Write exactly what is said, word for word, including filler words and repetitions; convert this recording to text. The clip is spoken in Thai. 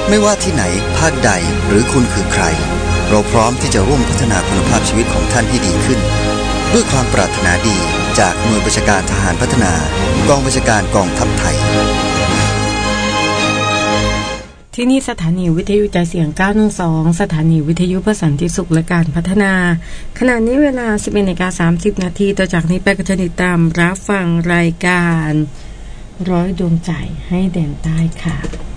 ไม่ว่าที่ไหนภาคใดหรือคุณคือใครเราพร้อมที่จะร่วมพัฒนาคุณภาพชีวิตของท่านให้ดีขึ้นด้วยความปรารถนาดีจากหน่วยบัญชาการทหารพัฒนากองบัญชาการกองทัพไทยที่นี่สถานีวิทยุใจเสียงเก้าหนึ่งสองสถานีวิทยุเพื่อสันติสุขและการพัฒนาขณะนี้เวลา สิบเอ็ดนาฬิกาสามสิบนาทีต่อจากนี้ไปก็จะติดตามรับฟังรายการร้อยดวงใจให้แดนใต้ค่ะ